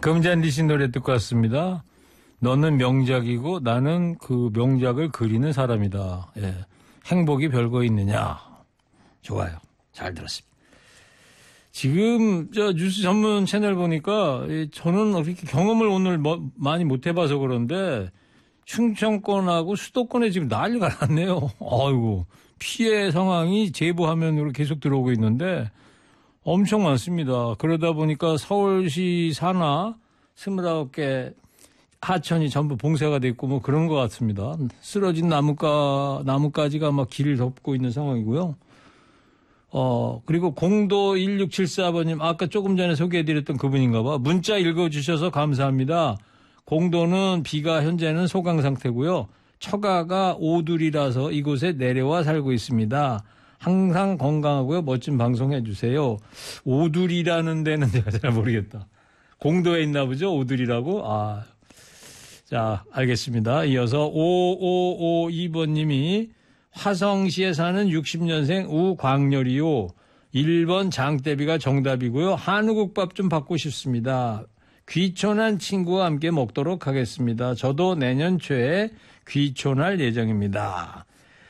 금잔디 씨 노래 듣고 왔습니다. 너는 명작이고 나는 그 명작을 그리는 사람이다. 예. 행복이 별거 있느냐. 좋아요. 잘 들었습니다. 지금 저 뉴스 전문 채널 보니까 저는 그렇게 경험을 오늘 많이 못 해봐서 그런데 충청권하고 수도권에 지금 난리가 났네요. 아이고 피해 상황이 제보 화면으로 계속 들어오고 있는데 엄청 많습니다. 그러다 보니까 서울시 산하 29개 하천이 전부 봉쇄가 돼 있고 뭐 그런 것 같습니다. 쓰러진 나뭇가지가 막 길을 덮고 있는 상황이고요. 그리고 공도 1674번님, 아까 조금 전에 소개해드렸던 그분인가 봐. 문자 읽어주셔서 감사합니다. 공도는 비가 현재는 소강 상태고요. 처가가 오두리라서 이곳에 내려와 살고 있습니다. 항상 건강하고요. 멋진 방송 해주세요. 오두리라는 데는 내가 잘 모르겠다. 공도에 있나 보죠? 오두리라고? 자, 알겠습니다. 이어서 5552번님이 화성시에 사는 60년생 우광렬이요. 1번 장대비가 정답이고요. 한우국밥 좀 받고 싶습니다. 귀촌한 친구와 함께 먹도록 하겠습니다. 저도 내년 초에 귀촌할 예정입니다.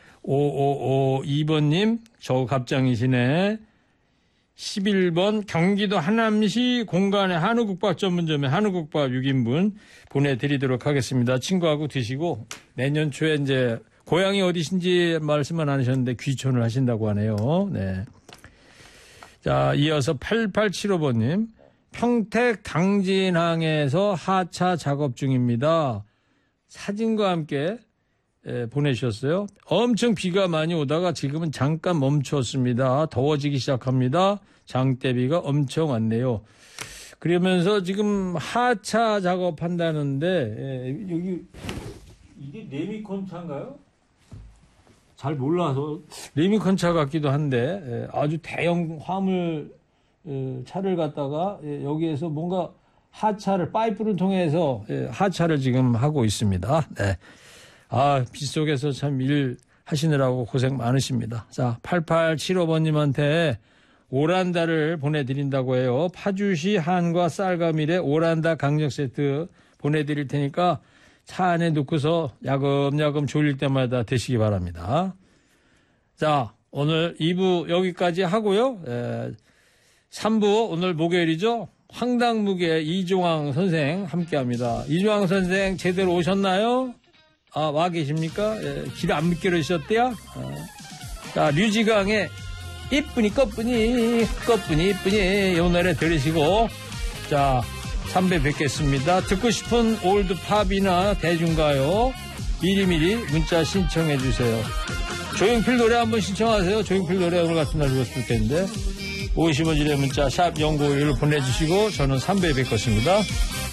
5552번님, 저 갑장이시네. 11번 경기도 하남시 공간의 한우국밥 전문점에 한우국밥 6인분 보내드리도록 하겠습니다. 친구하고 드시고 내년 초에 이제 고향이 어디신지 말씀은 안 하셨는데 귀촌을 하신다고 하네요. 네. 자, 이어서 8875번님. 평택 당진항에서 하차 작업 중입니다. 사진과 함께 보내주셨어요. 엄청 비가 많이 오다가 지금은 잠깐 멈췄습니다. 더워지기 시작합니다. 장대비가 엄청 왔네요. 그러면서 지금 하차 작업한다는데 여기 이게 레미콘차인가요? 잘 몰라서 레미콘차 같기도 한데 아주 대형 화물 차를 갖다가 여기에서 뭔가 하차를 파이프를 통해서 하차를 지금 하고 있습니다. 네. 빗속에서 참 일 하시느라고 고생 많으십니다. 자, 8875번님한테 오란다를 보내드린다고 해요. 파주시 한과 쌀과밀의 오란다 강정 세트 보내드릴 테니까 차 안에 넣고서 야금야금 졸릴 때마다 드시기 바랍니다. 자, 오늘 2부 여기까지 하고요. 3부 오늘 목요일이죠. 황당무계 이종황 선생 함께합니다. 이종황 선생 제대로 오셨나요? 와 계십니까? 길 안 미끄러지셨대요? 자, 류지강의 이쁘니 꺼쁘니 이쁘니 이 노래 들으시고 자, 3배 뵙겠습니다. 듣고 싶은 올드팝이나 대중가요 미리미리 문자 신청해 주세요. 조용필 노래 한번 신청하세요. 조용필 노래 오늘 같은 날 들었을 텐데 50원 지대 문자 샵 0951로 보내주시고 저는 3배 뵙겠습니다.